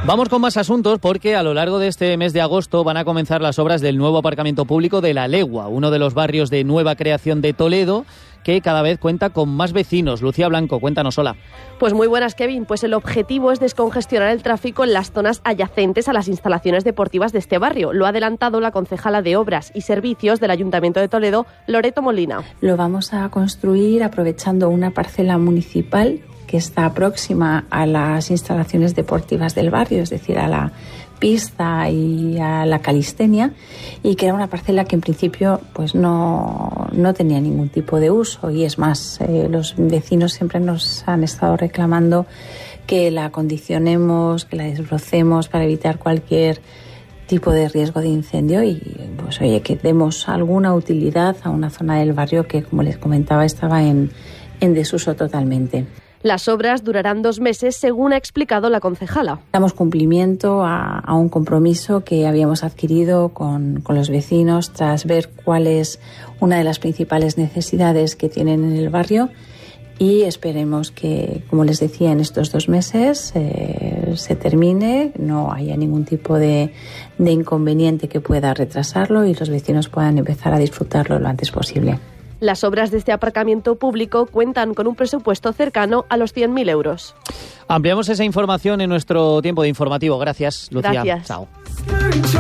Vamos con más asuntos porque a lo largo de este mes de agosto van a comenzar las obras del nuevo aparcamiento público de La Legua, uno de los barrios de nueva creación de Toledo, que cada vez cuenta con más vecinos. Lucía Blanco, cuéntanos, hola. Pues muy buenas, Kevin. Pues el objetivo es descongestionar el tráfico en las zonas adyacentes a las instalaciones deportivas de este barrio. Lo ha adelantado la concejala de Obras y Servicios del Ayuntamiento de Toledo, Loreto Molina. Lo vamos a construir aprovechando una parcela municipal que está próxima a las instalaciones deportivas del barrio, es decir, a la pista y a la calistenia, y que era una parcela que en principio pues no tenía ningún tipo de uso, y es más, los vecinos siempre nos han estado reclamando que la acondicionemos, que la desbrocemos para evitar cualquier tipo de riesgo de incendio y pues oye, que demos alguna utilidad a una zona del barrio que, como les comentaba, estaba en desuso totalmente. Las obras durarán 2 meses, según ha explicado la concejala. Damos cumplimiento a un compromiso que habíamos adquirido con los vecinos tras ver cuál es una de las principales necesidades que tienen en el barrio, y esperemos que, como les decía, en estos 2 meses se termine, no haya ningún tipo de inconveniente que pueda retrasarlo y los vecinos puedan empezar a disfrutarlo lo antes posible. Las obras de este aparcamiento público cuentan con un presupuesto cercano a los 100.000 euros. Ampliamos esa información en nuestro tiempo de informativo. Gracias, Lucía. Gracias. Chao.